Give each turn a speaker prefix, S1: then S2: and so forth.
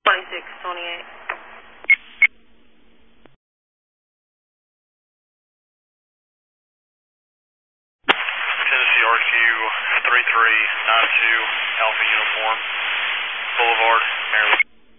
S1: 2628.
S2: Tennessee RQ 3392 Alpha Uniform Boulevard, Maryland.